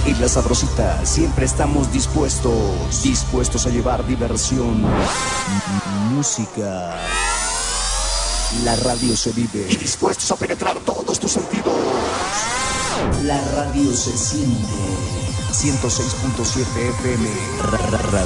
En La Sabrosita siempre estamos dispuestos a llevar diversión, música. La radio se vive, dispuestos a penetrar todos tus sentidos. La radio se siente. 106.7 FM.